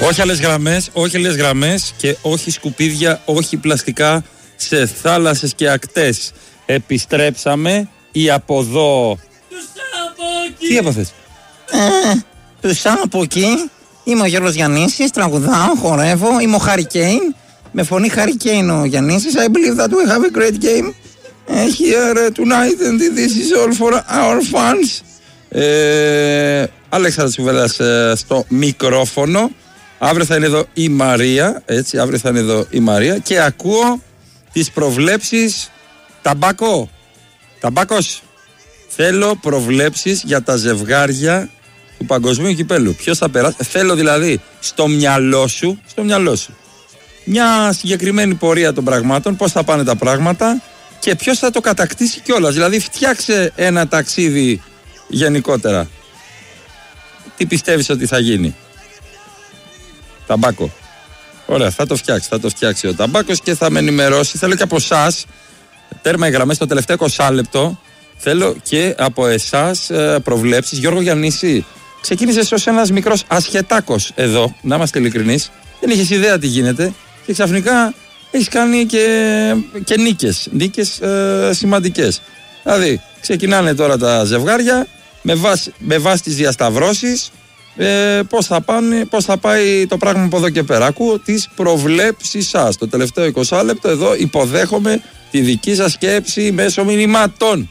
Όχι άλλες γραμμές και όχι σκουπίδια, όχι πλαστικά σε θάλασσες και ακτές. Επιστρέψαμε ή από εδώ. Τι έπαθες? Τους από εκεί. Είμαι ο Γιώργος Γιαννήσης, τραγουδάω, χορεύω, είμαι ο Harry Kane. Με φωνή Harry Kane ο Γιαννήσης. I believe that we have a great game here tonight and this is all for our fans. Αλέξανδρος Τσουβέλλας στο μικρόφωνο. Αύριο θα είναι εδώ η Μαρία, έτσι, αύριο θα είναι εδώ η Μαρία και ακούω τις προβλέψεις. Ταμπάκος, θέλω προβλέψεις για τα ζευγάρια του παγκοσμίου κυπέλου. Ποιος θα περάσει, θέλω δηλαδή στο μυαλό σου μια συγκεκριμένη πορεία των πραγμάτων, πώς θα πάνε τα πράγματα και ποιος θα το κατακτήσει κιόλας. Δηλαδή φτιάξε ένα ταξίδι γενικότερα. Τι πιστεύεις ότι θα γίνει? Ταμπάκο. Ωραία, θα το φτιάξει ο Ταμπάκος και θα με ενημερώσει. Θέλω και από εσάς, τέρμα οι γραμμές στο τελευταίο 20 λεπτό, θέλω και από εσάς προβλέψεις. Γιώργο Γιαννήση, ξεκίνησες ως ένας μικρός ασχετάκος εδώ, να είμαστε ειλικρινείς, δεν είχες ιδέα τι γίνεται και ξαφνικά έχεις κάνει και νίκες σημαντικές. Δηλαδή, ξεκινάνε τώρα τα ζευγάρια με βάση τις διασταυρώσεις. Πώς θα πάει το πράγμα από εδώ και πέρα. Ακούω τις προβλέψεις σας. Το τελευταίο 20 λεπτό εδώ υποδέχομαι τη δική σας σκέψη μέσω μηνυμάτων.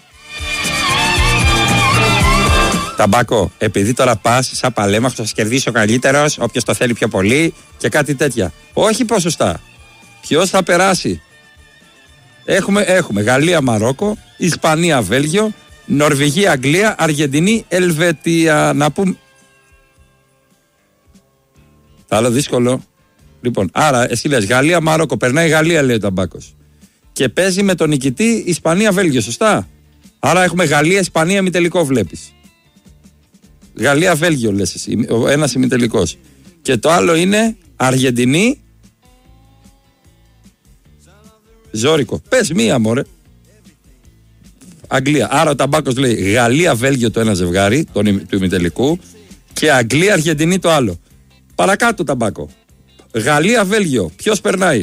Ταμπάκο, επειδή τώρα πας σαν παλέμαχος, θα κερδίσει ο καλύτερος, όποιος το θέλει πιο πολύ και κάτι τέτοια. Όχι ποσοστά. Ποιος θα περάσει? Έχουμε Γαλλία, Μαρόκο, Ισπανία, Βέλγιο, Νορβηγία, Αγγλία, Αργεντινή, Ελβετία. Να πούμε. Άλλο δύσκολο. Λοιπόν, άρα εσύ λες Γαλλία, Μαρόκο. Περνάει η Γαλλία, λέει ο Ταμπάκος. Και παίζει με τον νικητή Ισπανία, Βέλγιο, σωστά. Άρα έχουμε Γαλλία, Ισπανία, ημιτελικό βλέπεις. Γαλλία, Βέλγιο λες εσύ. Ο ένας ημιτελικός. Και το άλλο είναι Αργεντινή. Ζόρικο. Πες μία, μωρέ. Αγγλία. Άρα ο Ταμπάκος λέει Γαλλία, Βέλγιο το ένα ζευγάρι του ημιτελικού και Αγγλία, Αργεντινή το άλλο. Παρακάτω, Ταμπάκο. Γαλλία, Βέλγιο. Ποιος περνάει?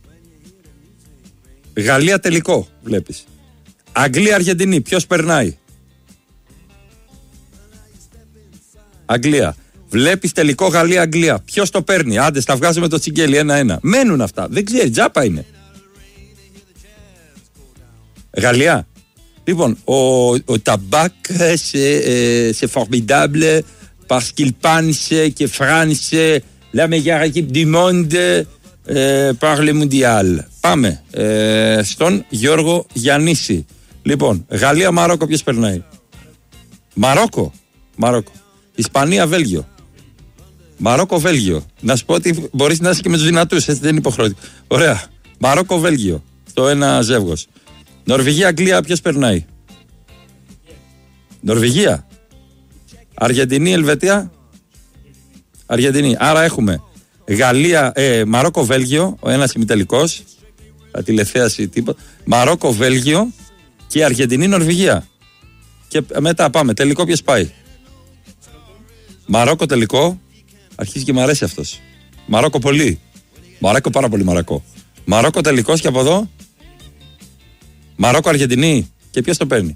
Γαλλία τελικό, βλέπεις. Αγγλία, Αργεντινή. Ποιος περνάει? Αγγλία. Βλέπεις τελικό Γαλλία, Αγγλία. Ποιος το παίρνει? Άντε, στα βγάζουμε το τσιγκέλι 1-1. Μένουν αυτά. Δεν ξέρει, τζάπα είναι. Γαλλία. Λοιπόν, ο Ταμπάκ c'est formidable parce qu'il pense que France la meilleure équipe du monde par le mondial. Πάμε στον Γιώργο Γιαννήση. Λοιπόν, Γαλλία, Μαρόκο, ποιος περνάει? Μαρόκο. Ισπανία, Βέλγιο. Μαρόκο, Βέλγιο. Να σου πω ότι μπορείς να είσαι και με τους δυνατούς, έτσι δεν είναι υποχρεωτικό. Ωραία. Μαρόκο, Βέλγιο. Το ένα ζεύγος. Νορβηγία, Αγγλία, ποιος περνάει? Νορβηγία. Αργεντινή, Ελβετία. Αργεντινή. Άρα έχουμε Γαλλία, Μαρόκο, Βέλγιο, ο ένας ημιτελικός. Τηλεθέαση, τίποτα. Μαρόκο, Βέλγιο και Αργεντινή, Νορβηγία. Και μετά πάμε. Τελικό ποιος πάει? Μαρόκο τελικό. Αρχίζει και μου αρέσει αυτός. Μαρόκο πολύ. Μαρόκο πάρα πολύ Μαρόκο. Μαρόκο τελικός και από εδώ. Μαρόκο, Αργεντινή. Και ποιος το παίρνει?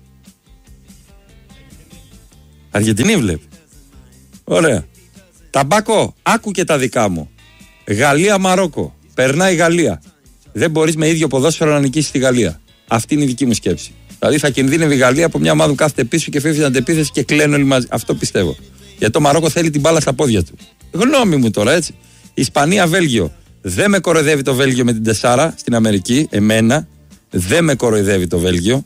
Αργεντινή βλέπει. Ωραία. Ταμπάκο, άκου και τα δικά μου. Γαλλία, Μαρόκο. Περνάει η Γαλλία. Δεν μπορείς με ίδιο ποδόσφαιρο να νικήσεις τη Γαλλία. Αυτή είναι η δική μου σκέψη. Δηλαδή θα κινδύνευε η Γαλλία από μια ομάδα που κάθεται πίσω και φεύγει αντεπίθεση και κλαίνουν όλοι μαζί. Αυτό πιστεύω. Γιατί το Μαρόκο θέλει την μπάλα στα πόδια του. Γνώμη μου τώρα, έτσι. Ισπανία, Βέλγιο. Δεν με κοροϊδεύει το Βέλγιο με την 4 στην Αμερική. Εμένα. Δεν με κοροϊδεύει το Βέλγιο.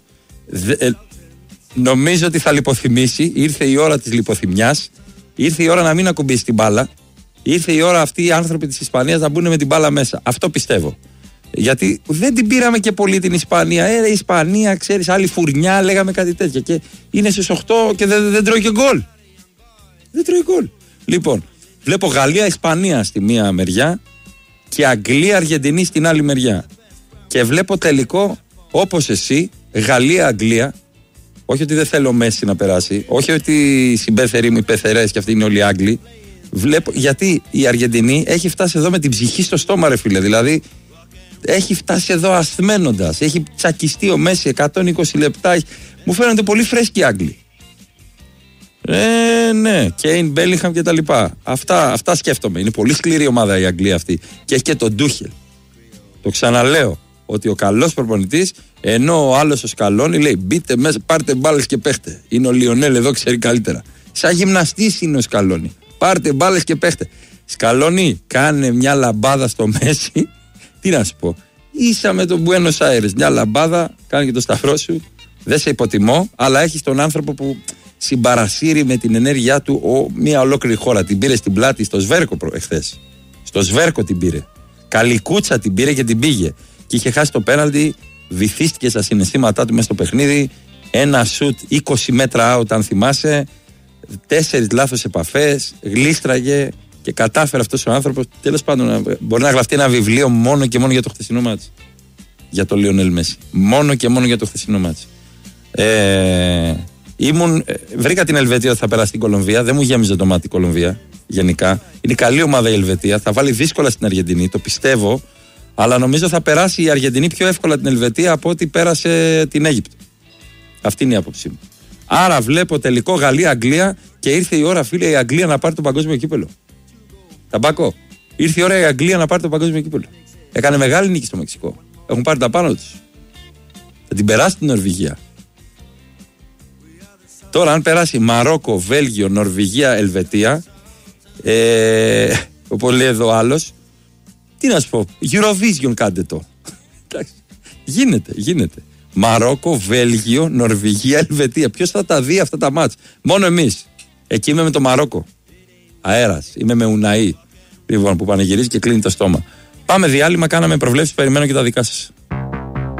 Νομίζω ότι θα λιποθυμήσει. Ήρθε η ώρα της λιποθυμιάς. Ήρθε η ώρα να μην ακουμπήσει την μπάλα. Ήρθε η ώρα αυτοί οι άνθρωποι της Ισπανίας να μπουν με την μπάλα μέσα. Αυτό πιστεύω. Γιατί δεν την πήραμε και πολύ την Ισπανία. Η Ισπανία, ξέρεις, άλλη φουρνιά, λέγαμε κάτι τέτοιο. Και είναι στις 8 και δεν τρώει και γκολ. Δεν τρώει γκολ. Λοιπόν, βλέπω Γαλλία-Ισπανία στη μία μεριά και Αγγλία-Αργεντινή στην άλλη μεριά. Και βλέπω τελικό, όπως εσύ, Γαλλία-Αγγλία. Όχι ότι δεν θέλω ο Μέση να περάσει. Όχι ότι οι συμπέθεροι μου, οι πεθερές και αυτοί είναι όλοι Άγγλοι. Βλέπω, γιατί η Αργεντινή έχει φτάσει εδώ με την ψυχή στο στόμα, ρε φίλε. Δηλαδή, έχει φτάσει εδώ ασθμένοντας. Έχει τσακιστεί ο Μέση 120 λεπτά. Μου φαίνονται πολύ φρέσκοι οι Άγγλοι. Ναι, Κέιν, Μπέλιγχαμ και τα λοιπά. Αυτά σκέφτομαι. Είναι πολύ σκληρή ομάδα η Αγγλία αυτή. Και έχει και τον Ντούχελ. Το ξαναλέω ότι ο καλός προπονητής, ενώ ο άλλος ο Σκαλόνι λέει μπείτε μέσα, πάρτε μπάλες και παίχτε. Είναι ο Λιονέλ εδώ, ξέρει καλύτερα. Σαν γυμναστής είναι ο Σκαλόνι. Πάρτε μπάλες και παίχτε. Σκαλόνι, κάνε μια λαμπάδα στο Μέση. Τι να σου πω. Ίσα με τον Μπουένος Άιρες. Μια λαμπάδα, κάνε και το σταυρό σου. Δεν σε υποτιμώ, αλλά έχεις τον άνθρωπο που συμπαρασύρει με την ενέργειά του μια ολόκληρη χώρα. Την πήρε στην πλάτη στο Σβέρκο εχθές. Στο Σβέρκο την πήρε. Καλικούτσα την πήρε και την πήγε. Και είχε χάσει το πέναλτι, βυθίστηκε στα συναισθήματά του μέσα στο παιχνίδι. Ένα σουτ 20 μέτρα out, αν θυμάσαι. 4 λάθος επαφές. Γλίστραγε και κατάφερε αυτός ο άνθρωπος. Τέλος πάντων, μπορεί να γραφτεί ένα βιβλίο μόνο και μόνο για το χθεσινό μάτς. Για το Λιονέλ Μέση. Μόνο και μόνο για το χθεσινό μάτς. Βρήκα την Ελβετία ότι θα περάσει την Κολομβία. Δεν μου γέμιζε το μάτι η Κολομβία. Γενικά. Είναι καλή ομάδα η Ελβετία. Θα βάλει δύσκολα στην Αργεντινή, το πιστεύω. Αλλά νομίζω θα περάσει η Αργεντινή πιο εύκολα την Ελβετία από ό,τι πέρασε την Αίγυπτο. Αυτή είναι η άποψή μου. Άρα βλέπω τελικό Γαλλία-Αγγλία και ήρθε η ώρα, φίλε, η Αγγλία να πάρει το παγκόσμιο κύπελο. Ταμπάκο. Ήρθε η ώρα η Αγγλία να πάρει το παγκόσμιο κύπελο. Έκανε μεγάλη νίκη στο Μεξικό. Έχουν πάρει τα πάνω τους. Θα την περάσει την Νορβηγία. Τώρα, αν περάσει Μαρόκο, Βέλγιο, Νορβηγία, Ελβετία, όπως λέει εδώ άλλος, τι να σου πω, Eurovision κάντε το. Γίνεται. Μαρόκο, Βέλγιο, Νορβηγία, Ελβετία. Ποιος θα τα δει αυτά τα μάτς? Μόνο εμείς. Εκεί είμαι με το Μαρόκο. Αέρας. Είμαι με Ουναή. Λοιπόν, που πανηγυρίζει και κλείνει το στόμα. Πάμε διάλειμμα, κάναμε προβλέψεις, περιμένω και τα δικά σας.